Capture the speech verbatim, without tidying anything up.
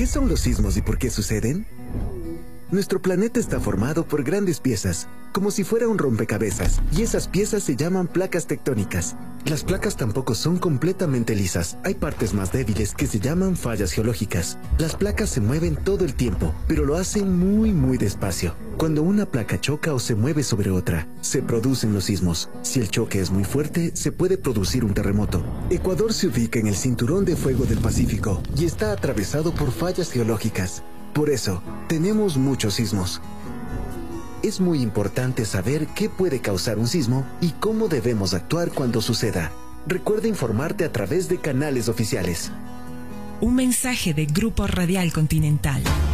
¿Qué son los sismos y por qué suceden? Nuestro planeta está formado por grandes piezas, como si fuera un rompecabezas, y esas piezas se llaman placas tectónicas. Las placas tampoco son completamente lisas, hay partes más débiles que se llaman fallas geológicas. Las placas se mueven todo el tiempo, pero lo hacen muy muy despacio. Cuando una placa choca o se mueve sobre otra, se producen los sismos. Si el choque es muy fuerte, se puede producir un terremoto. Ecuador se ubica en el cinturón de fuego del Pacífico y está atravesado por fallas geológicas. Por eso, tenemos muchos sismos. Es muy importante saber qué puede causar un sismo y cómo debemos actuar cuando suceda. Recuerda informarte a través de canales oficiales. Un mensaje de Grupo Radial Continental.